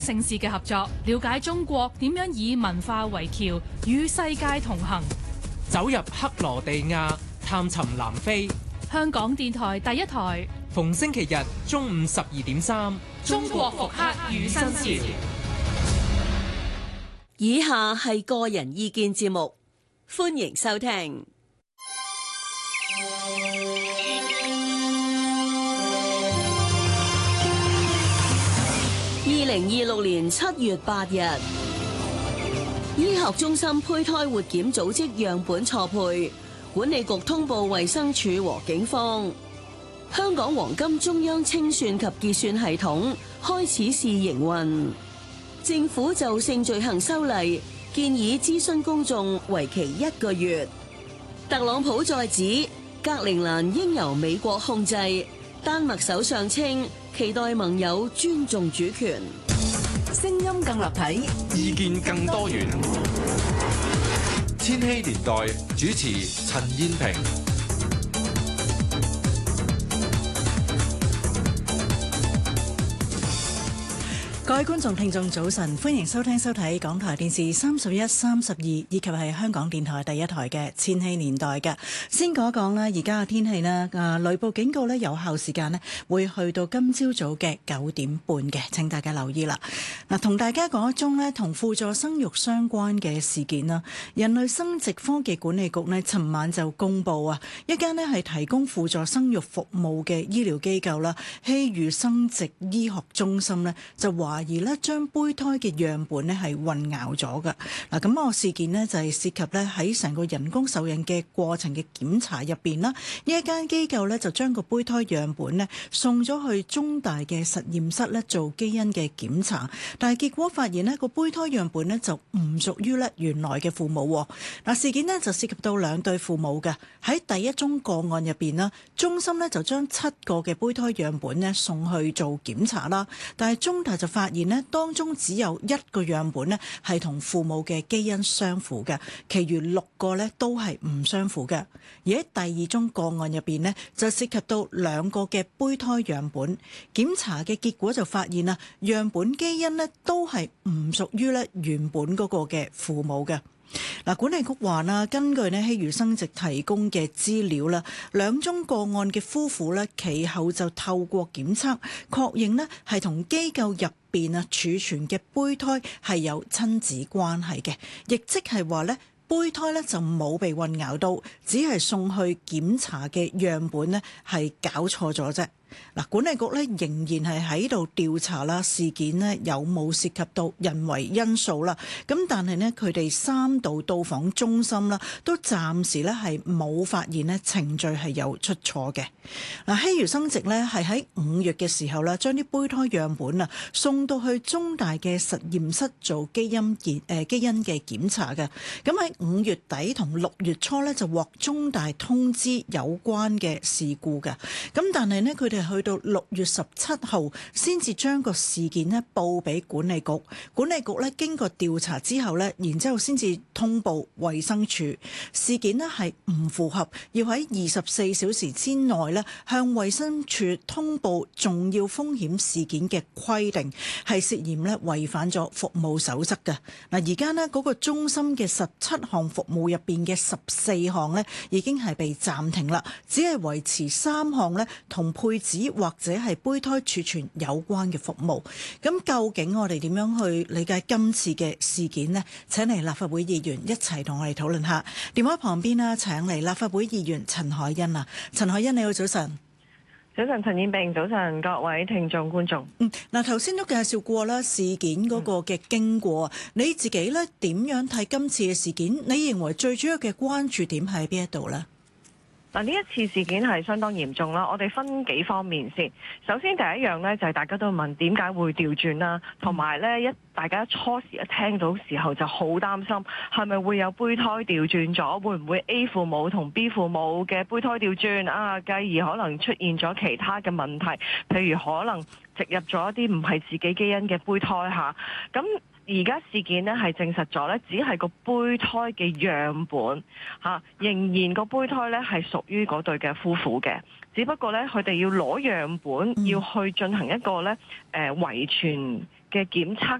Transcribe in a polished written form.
城市嘅合作，了解中國點樣以文化為橋，與世界同行。 走入克羅地亞，探尋南非。 香港電台第一台， 逢星期日中午12:3， 中國復刻與新潮。 以下係個人意見節目，歡迎收聽。2026年7月8日，醫學中心胚胎活檢組織樣本錯配，管理局通報衛生署和警方。香港黃金中央清算及結算系統開始試營運。政府就性罪行修例建議諮詢公眾，為期1個月。特朗普再指格陵蘭應由美國控制。丹麥首相稱期待盟友尊重主權。聲音更立體， 意見更多元。千禧年代主持陳燕萍。 各位觀眾聽眾早晨，歡迎收聽收睇港台電視31、32以及係香港電台第一台嘅千禧年代嘅。先講一講啦，而家嘅天氣呢，雷暴警告呢有效時間呢會去到今朝早嘅9點半嘅，請大家留意啦。嗱，同大家講一宗呢同輔助生育相關嘅事件啦。人類生殖科技管理局呢尋晚就公布啊，一間呢係提供輔助生育服務嘅醫療機構啦，希裕生殖醫學中心呢就懷疑咧將胚胎嘅樣本咧係混淆咗嘅。嗱，咁個事件呢就係涉及咧喺成個人工受孕嘅過程嘅檢查入邊啦，呢一間機構咧就將個胚胎樣本咧送咗去中大嘅實驗室咧做基因嘅檢查，但係結果發現呢個胚胎樣本咧就唔屬於咧原來嘅父母。嗱，事件呢就涉及到2對父母嘅。喺第一宗個案入邊啦，中心咧就將7個嘅胚胎樣本咧送去做檢查啦，但係中大就發現呢當中只有1個樣本呢係同父母嘅基因相符嘅，其餘6個呢都係唔相符嘅。而喺第二宗個案入邊呢，就涉及到2個嘅胚胎樣本，檢查嘅結果就發現啊，樣本基因呢都係唔屬於呢原本嗰個嘅父母嘅。嗱，管理局話啦，根據呢希裕生殖提供嘅資料啦，2宗個案嘅夫婦呢其後就透過檢測確認呢係同機構入邊啊儲存嘅胚胎係有親子關係嘅，亦即係話呢胚胎呢就冇被混淆到，只係送去檢查嘅樣本呢係搞錯咗啫。嗱，管理局咧仍然係喺度調查啦，事件呢有冇涉及到人為因素啦？咁但係呢，佢哋3度到訪中心啦，都暫時咧係冇發現呢程序係有出錯嘅。嗱，希裕生殖呢係喺5月嘅時候啦，將啲胚胎樣本啊送到去中大嘅實驗室做基因嘅檢查嘅。咁喺5月底同6月初呢，就獲中大通知有關嘅事故嘅。咁但係呢，佢哋去到6月17號先至將個事件呢報俾管理局，管理局呢經過調查之後呢，然之後先至通報衛生署。事件呢係唔符合要喺24小時之內呢向衛生署通報重要風險事件嘅規定，係涉嫌呢違反咗服務守則嘅。嗱，而家呢嗰個中心嘅17項服務入邊嘅14項呢已經係被暫停啦，只係維持3項呢同配子或者係胚胎儲存有關嘅服務。咁究竟我哋點樣去理解今次嘅事件呢？請嚟立法會議員一齊同我哋討論下。電話旁邊啦，請嚟立法會議員陳凱欣啊。陳凱欣，你好，早晨。 早晨，陳燕萍，早晨各位聽眾觀眾。 嗱，頭先都介紹過啦，事件嗰個嘅經過，你自己咧點樣睇今次嘅事件？你認為最主要嘅關注點喺邊一度呢？ 嗱，呢一次事件係相當嚴重啦，我哋分幾方面先。首先第一樣呢，就係大家都問點解會調轉啦，同埋呢大家初時一聽到時候就好擔心，係咪會有胚胎調轉咗？會唔會 A 父母同 B 父母嘅胚胎調轉啊？繼而可能出現咗其他嘅問題，譬如可能植入咗一啲唔係自己基因嘅胚胎嚇。咁而家事件呢係證實咗呢，只係個胚胎嘅樣本嚇，仍然個胚胎呢係屬於嗰對嘅夫婦嘅，只不過呢，佢哋要攞樣本，要去進行一個呢遺傳嘅檢測